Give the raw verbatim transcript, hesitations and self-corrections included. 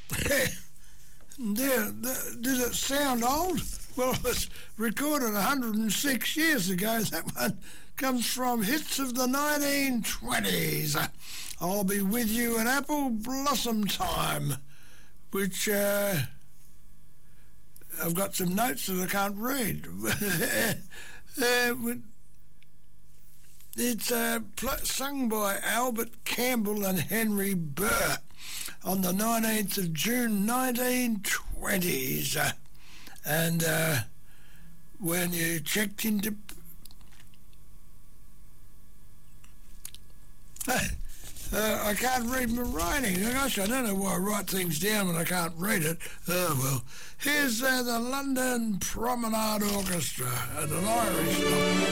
Did, did it sound old? Well, it was recorded one hundred six years ago. That one comes from hits of the nineteen twenties. I'll be with you at apple blossom time, which uh, I've got some notes that I can't read. uh, it's uh, pl- sung by Albert Campbell and Henry Burr on the nineteenth of June nineteen twenties. Uh, and uh, when you checked into... Uh, I can't read my writing. Gosh, I don't know why I write things down when I can't read it. Oh, well. Here's uh, the London Promenade Orchestra and an Irish...